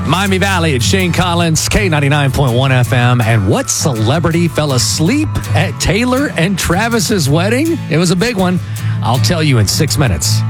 Miami Valley at Shane Collins, K99.1 FM. And what celebrity fell asleep at Taylor and Travis's wedding? It was a big one. I'll tell you in 6 minutes.